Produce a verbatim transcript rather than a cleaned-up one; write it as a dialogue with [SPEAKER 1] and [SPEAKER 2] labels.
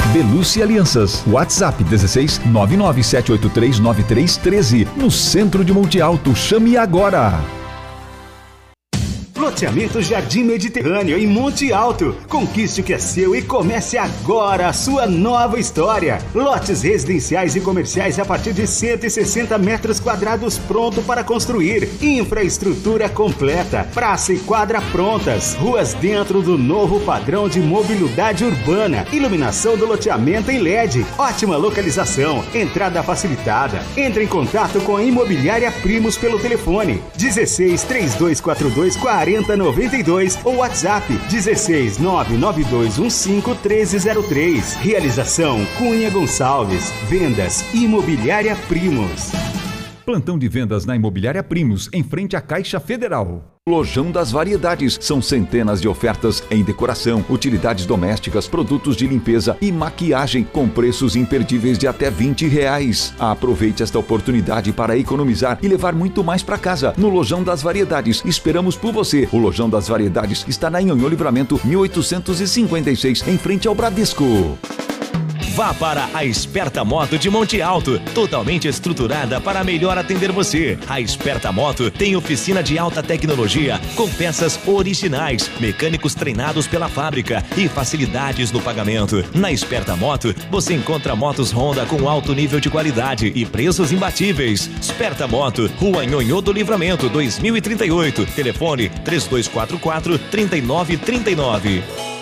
[SPEAKER 1] Belucci Alianças. WhatsApp dezesseis nove nove sete oito três nove três um três. No centro de Monte Alto. Chame agora.
[SPEAKER 2] Loteamento Jardim Mediterrâneo em Monte Alto. Conquiste o que é seu e comece agora a sua nova história. Lotes residenciais e comerciais a partir de cento e sessenta metros quadrados pronto para construir. Infraestrutura completa. Praça e quadra prontas. Ruas dentro do novo padrão de mobilidade urbana. Iluminação do loteamento em L E D. Ótima localização. Entrada facilitada. Entre em contato com a Imobiliária Primos pelo telefone dezesseis, três dois quatro dois, quarenta noventa e dois ou WhatsApp dezesseis, nove nove dois um cinco, treze zero três. Realização Cunha Gonçalves. Vendas Imobiliária Primos.
[SPEAKER 1] Plantão de vendas na Imobiliária Primos, em frente à Caixa Federal. Lojão das Variedades. São centenas de ofertas em decoração, utilidades domésticas, produtos de limpeza e maquiagem com preços imperdíveis de até vinte reais. Aproveite esta oportunidade para economizar e levar muito mais para casa. No Lojão das Variedades, esperamos por você. O Lojão das Variedades está na Nhonhô Livramento mil oitocentos e cinquenta e seis, em frente ao Bradesco.
[SPEAKER 3] Vá para a Esperta Moto de Monte Alto, totalmente estruturada para melhor atender você. A Esperta Moto tem oficina de alta tecnologia com peças originais, mecânicos treinados pela fábrica e facilidades no pagamento. Na Esperta Moto, você encontra motos Honda com alto nível de qualidade e preços imbatíveis. Esperta Moto, Rua Nhonhô do Livramento, dois mil e trinta e oito. Telefone três dois quatro quatro, três nove três nove.